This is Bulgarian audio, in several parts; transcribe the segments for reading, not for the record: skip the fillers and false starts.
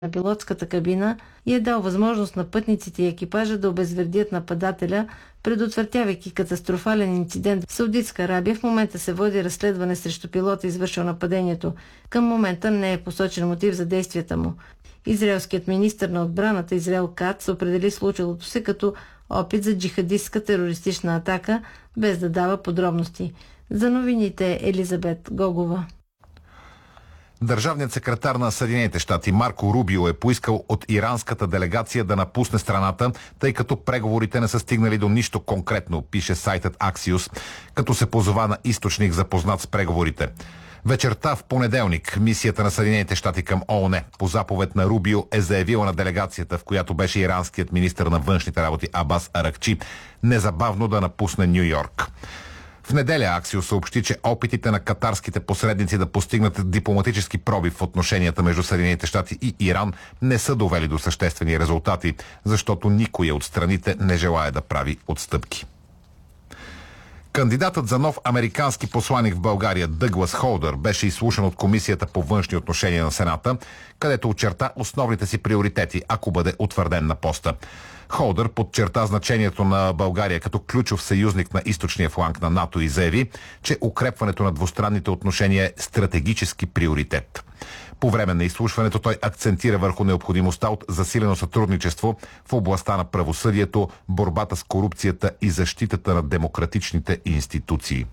на пилотската кабина и е дал възможност на пътниците и екипажа да обезвредят нападателя, предотвратявайки катастрофален инцидент. В Саудитска Арабия в момента се води разследване срещу пилота, извършил нападението. Към момента не е посочен мотив за действията му. Израелският министър на отбраната Израел Кац определи случилото се като опит за джихадистка терористична атака, без да дава подробности. За новините Елизабет Гогова. Държавният секретар на Съединените щати Марко Рубио е поискал от иранската делегация да напусне страната, тъй като преговорите не са стигнали до нищо конкретно, пише сайтът Axios, като се позова на източник запознат с преговорите. Вечерта в понеделник мисията на Съединените щати към ООН по заповед на Рубио е заявила на делегацията, в която беше иранският министър на външните работи Абас Аракчи, незабавно да напусне Ню Йорк. В неделя Аксио съобщи, че опитите на катарските посредници да постигнат дипломатически пробив в отношенията между Съединените щати и Иран не са довели до съществени резултати, защото никоя от страните не желае да прави отстъпки. Кандидатът за нов американски посланик в България Дъглас Холдър беше изслушан от Комисията по външни отношения на Сената, където очерта основните си приоритети, ако бъде утвърден на поста. Холдър подчерта значението на България като ключов съюзник на източния фланг на НАТО и заяви, че укрепването на двустранните отношения е стратегически приоритет. По време на изслушването той акцентира върху необходимостта от засилено сътрудничество в областта на правосъдието, борбата с корупцията и защитата на демократичните институции.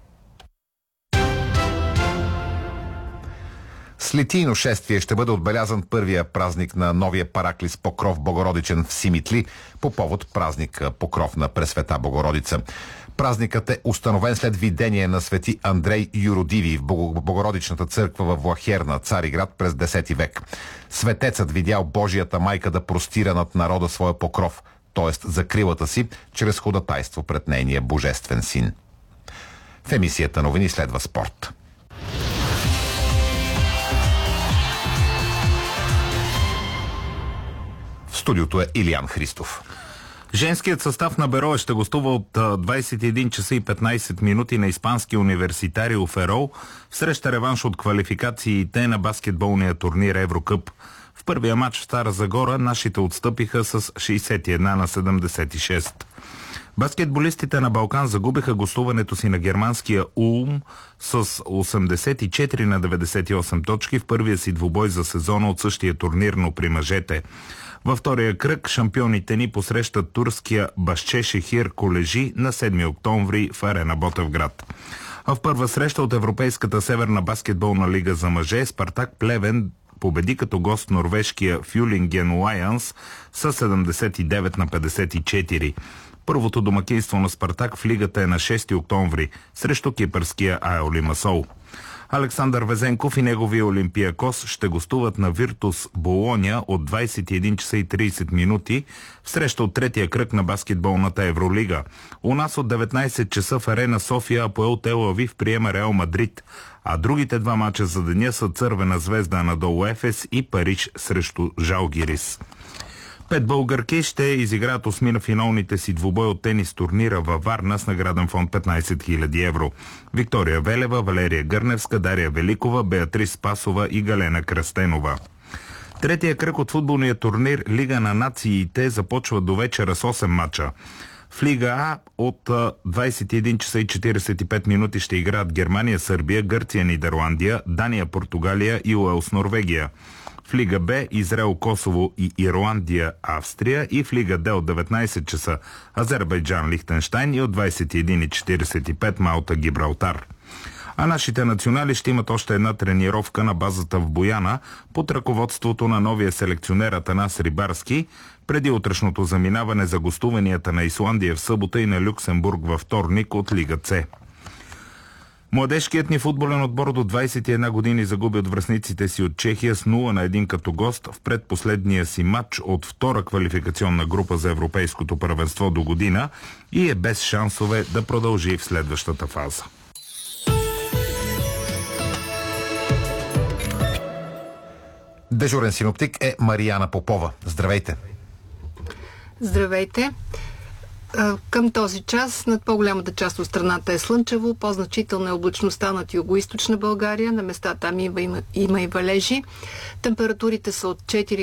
С литийно шествие ще бъде отбелязан първия празник на новия параклис Покров Богородичен в Симитли по повод празника Покров на Пресвета Богородица. Празникът е установен след видение на свети Андрей Юродиви в Богородичната църква в Влахерна, Цариград, през 10 век. Светецът видял Божията майка да простира над народа своя покров, т.е. закрилата си, чрез ходатайство пред нейния божествен син. В емисията новини следва спорт. В студиото е Илиян Христов. Женският състав на Берое ще гостува от 21 часа и 15 минути на испанския университарио Ферол в среща реванш от квалификациите на баскетболния турнир Еврокъп. В първия матч в Стара Загора нашите отстъпиха с 61 на 76. Баскетболистите на Балкан загубиха гостуването си на германския Улм с 84 на 98 точки в първия си двубой за сезона от същия турнир, но при мъжете. Във втория кръг шампионите ни посрещат турския Башчешехир Колежи на 7 октомври в Арена Ботевград. А в първа среща от Европейската северна баскетболна лига за мъже Спартак Плевен победи като гост норвежкия Фюлинген Лайънс с 79 на 54. Първото домакинство на Спартак в лигата е на 6 октомври срещу кипърския Айоли Масол. Александър Везенков и неговия Олимпиакос ще гостуват на Виртус Болоня от 21 часа и 30 минути в среща от третия кръг на баскетболната Евролига. У нас от 19 часа в Арена София АПОЕЛ Тел Авив приема Реал Мадрид, а другите два мача за деня са Цървена звезда Анадолу Ефес и Париж срещу Жалгирис. 5 българки ще изиграят осмина финалните си двубой от тенис турнира във Варна с награден фонд 15 000 евро. Виктория Велева, Валерия Гърневска, Дария Великова, Беатрис Спасова и Галена Кръстенова. Третия кръг от футболния турнир Лига на нациите започва до вечера с 8 мача. В Лига А от 21 часа и 45 минути ще играят Германия, Сърбия, Гърция, Нидерландия, Дания, Португалия и Уелс, Норвегия. В Лига Б Израел, Косово и Ирландия, Австрия, и в Лига Д от 19 часа Азербайджан, Лихтенщайн и от 21:45 Малта, Гибралтар. А нашите национали ще имат още една тренировка на базата в Бояна под ръководството на новия селекционер Атанас Рибарски преди утрешното заминаване за гостуванията на Исландия в събота и на Люксембург във вторник от Лига С. Младежкият ни футболен отбор до 21 години загуби от връстниците си от Чехия с 0-1 като гост в предпоследния си матч от втора квалификационна група за европейското първенство до година и е без шансове да продължи в следващата фаза. Дежурен синоптик е Марияна Попова. Здравейте! Здравейте! Към този час над по-голямата част от страната е слънчево, по-значителна е облачността над югоизточна България, на места там има и валежи. Температурите са от 4